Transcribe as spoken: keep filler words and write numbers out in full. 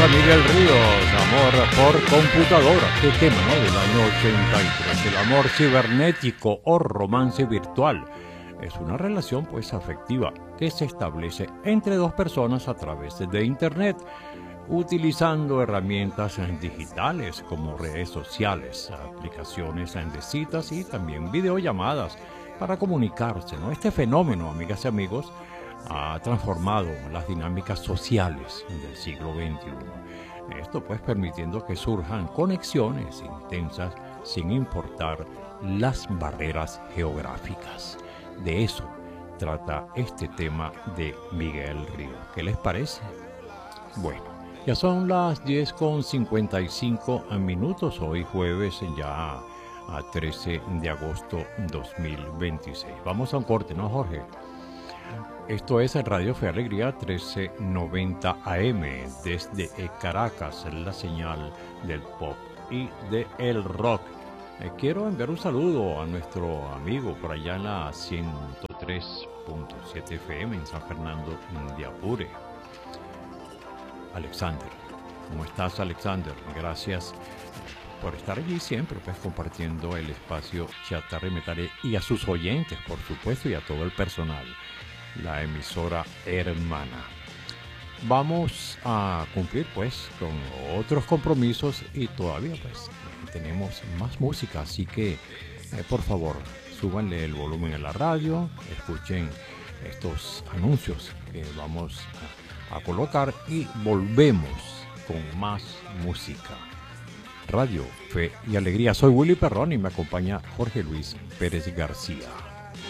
a Miguel Ríos, Amor por computadora. Qué tema, ¿no? Del año ochenta y tres. El amor cibernético o romance virtual es una relación pues afectiva que se establece entre dos personas a través de internet, utilizando herramientas digitales como redes sociales, aplicaciones de citas y también videollamadas para comunicarse, ¿no? Este fenómeno, amigas y amigos, ha transformado las dinámicas sociales del siglo veintiuno. Esto pues permitiendo que surjan conexiones intensas sin importar las barreras geográficas. De eso trata este tema de Miguel Ríos. ¿Qué les parece? Bueno, ya son las diez con cincuenta y cinco minutos, hoy jueves ya a trece de agosto dos mil veintiséis. Vamos a un corte, ¿no, Jorge? Esto es Radio Fe Alegría trece noventa A M desde Caracas, la señal del pop y del rock. Eh, quiero enviar un saludo a nuestro amigo por allá en la ciento tres punto siete F M en San Fernando de Apure, Alexander. ¿Cómo estás, Alexander? Gracias por estar allí siempre, pues compartiendo el espacio Chatarra y Metal, y a sus oyentes, por supuesto, y a todo el personal, la emisora hermana. Vamos a cumplir pues con otros compromisos y todavía pues tenemos más música, así que eh, por favor súbanle el volumen a la radio, escuchen estos anuncios que vamos a, a colocar y volvemos con más música. Radio Fe y Alegría. Soy Willy Perrón y me acompaña Jorge Luis Pérez García.